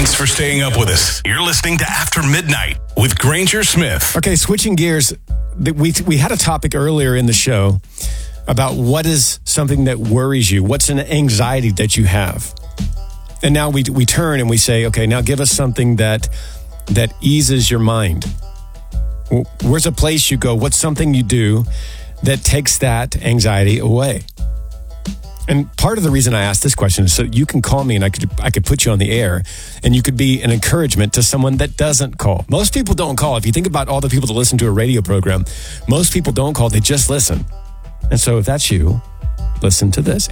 Thanks for staying up with us. You're listening to After Midnight with Granger Smith. Okay, switching gears. We had a topic earlier in the show about what is something that worries you. What's an anxiety that you have? And now we turn and we say, okay, now give us something that eases your mind. Where's a place you go? What's something you do that takes that anxiety away? And part of the reason I asked this question is so you can call me and I could put you on the air and you could be an encouragement to someone that doesn't call. Most people don't call. If you think about all the people that listen to a radio program, most people don't call. They just listen. And so if that's you, listen to this.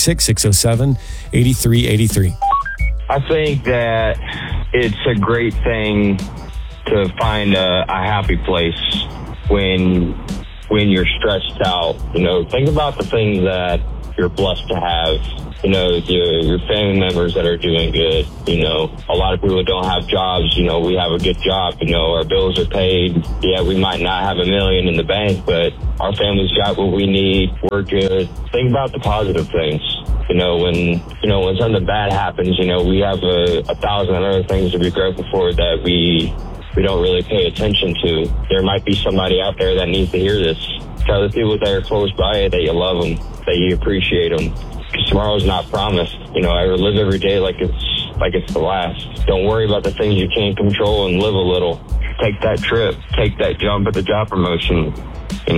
866-607-8383. I think that it's a great thing to find a happy place when you're stressed out. Think about the things that you're blessed to have. Your family members that are doing good. A lot of people that don't have jobs, we have a good job. Our bills are paid. Yeah, we might not have $1 million in the bank, but our family's got what we need. We're good. Think about the positive things. When something bad happens, we have 1,000 other things to be grateful for that we don't really pay attention to. There might be somebody out there that needs to hear this. Tell the people that are close by that you love them, that you appreciate them. Because tomorrow's not promised. I live every day like it's the last. Don't worry about the things you can't control and live a little. Take that trip. Take that jump at the job promotion. You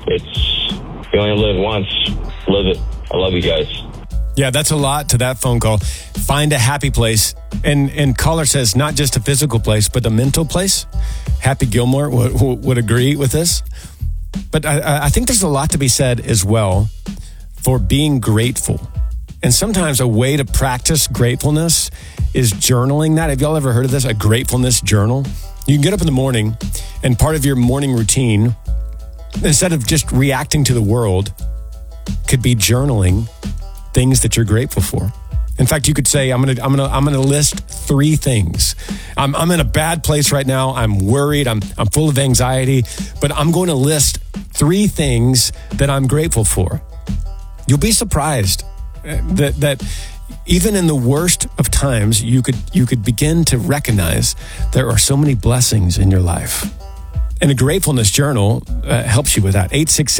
only live once. Live it. I love you guys. Yeah, that's a lot to that phone call. Find a happy place. And caller says not just a physical place, but a mental place. Happy Gilmore would agree with this. But I think there's a lot to be said as well for being grateful. And sometimes a way to practice gratefulness is journaling that. Have y'all ever heard of this? A gratefulness journal? You can get up in the morning and part of your morning routine, instead of just reacting to the world, could be journaling things that you're grateful for. In fact, you could say, I'm gonna list 3 things. I'm in a bad place right now. I'm worried. I'm full of anxiety, but I'm going to list 3 things that I'm grateful for. You'll be surprised that even in the worst of times, you could begin to recognize there are so many blessings in your life. And a gratefulness journal helps you with that.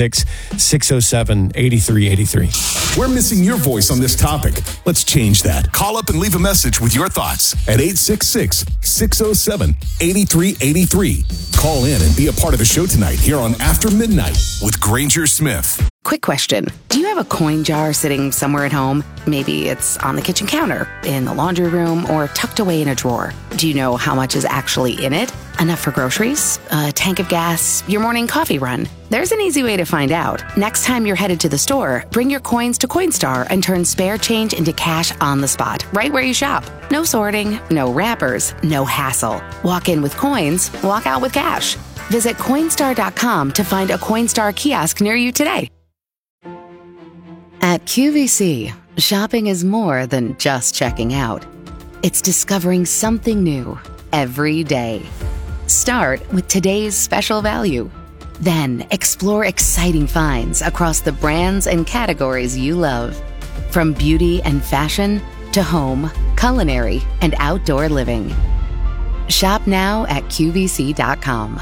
866-607-8383. We're missing your voice on this topic. Let's change that. Call up and leave a message with your thoughts at 866-607-8383. Call in and be a part of the show tonight here on After Midnight with Granger Smith. Quick question. Do you have a coin jar sitting somewhere at home? Maybe it's on the kitchen counter, in the laundry room, or tucked away in a drawer. Do you know how much is actually in it? Enough for groceries, a tank of gas, your morning coffee run? There's an easy way to find out. Next time you're headed to the store, bring your coins to Coinstar and turn spare change into cash on the spot, right where you shop. No sorting, no wrappers, no hassle. Walk in with coins, walk out with cash. Visit Coinstar.com to find a Coinstar kiosk near you today. At QVC, shopping is more than just checking out. It's discovering something new every day. Start with today's special value. Then explore exciting finds across the brands and categories you love. From beauty and fashion to home, culinary, and outdoor living. Shop now at QVC.com.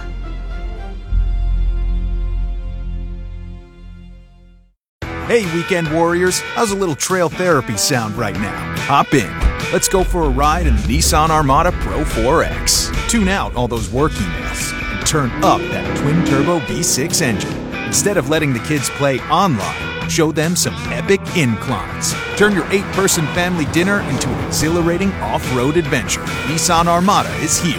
Hey, weekend warriors, how's a little trail therapy sound right now? Hop in. Let's go for a ride in the Nissan Armada Pro 4X. Tune out all those work emails and turn up that twin-turbo V6 engine. Instead of letting the kids play online, show them some epic inclines. Turn your 8-person family dinner into an exhilarating off-road adventure. Nissan Armada is here.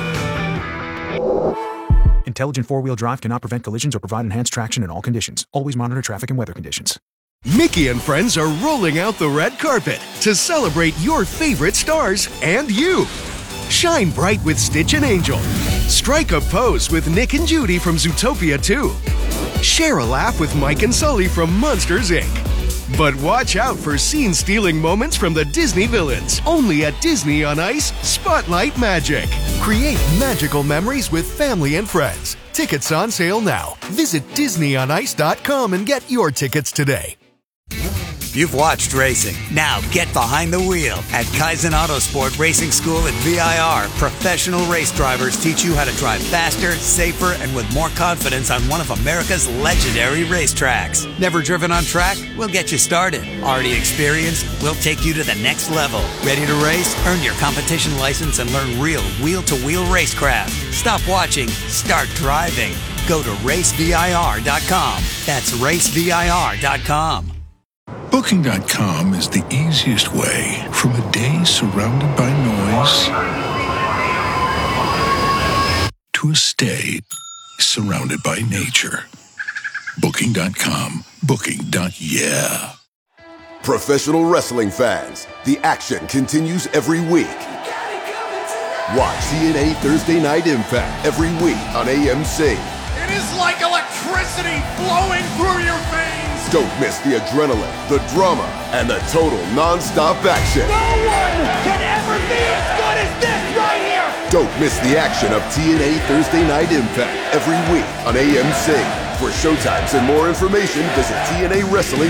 Intelligent four-wheel drive cannot prevent collisions or provide enhanced traction in all conditions. Always monitor traffic and weather conditions. Mickey and friends are rolling out the red carpet to celebrate your favorite stars and you. Shine bright with Stitch and Angel. Strike a pose with Nick and Judy from Zootopia 2. Share a laugh with Mike and Sully from Monsters, Inc. But watch out for scene-stealing moments from the Disney villains. Only at Disney on Ice Spotlight Magic. Create magical memories with family and friends. Tickets on sale now. Visit DisneyOnIce.com and get your tickets today. You've watched racing. Now get behind the wheel. At Kaizen Autosport Racing School at VIR, professional race drivers teach you how to drive faster, safer, and with more confidence on one of America's legendary racetracks. Never driven on track? We'll get you started. Already experienced? We'll take you to the next level. Ready to race? Earn your competition license and learn real wheel-to-wheel racecraft. Stop watching. Start driving. Go to racevir.com. That's racevir.com. Booking.com is the easiest way from a day surrounded by noise to a stay surrounded by nature. Booking.com. Booking.yeah. Professional wrestling fans, the action continues every week. Watch TNA Thursday Night Impact every week on AMC. It is like electricity flowing through your veins. Don't miss the adrenaline, the drama, and the total non-stop action. No one can ever be as good as this right here. Don't miss the action of TNA Thursday Night Impact every week on AMC. For showtimes and more information, visit TNAWrestling.com.